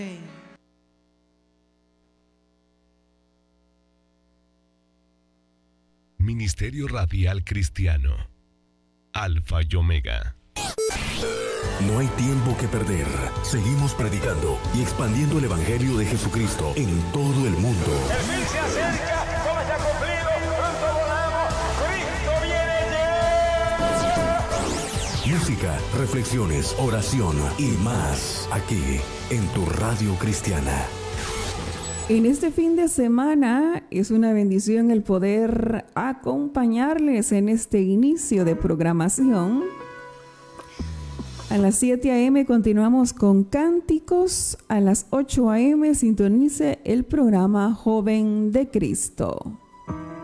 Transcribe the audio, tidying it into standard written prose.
Ministerio Radial Cristiano, Alfa y Omega. No hay tiempo que perder. Seguimos predicando y expandiendo el Evangelio de Jesucristo en todo el mundo. El fin se acerca, todo está cumplido, pronto volamos, Cristo viene ya. Música, reflexiones, oración y más aquí en tu radio cristiana. En este fin de semana es una bendición el poder acompañarles en este inicio de programación. A las 7 a.m. continuamos con cánticos. A las 8 a.m. sintonice el programa Joven de Cristo.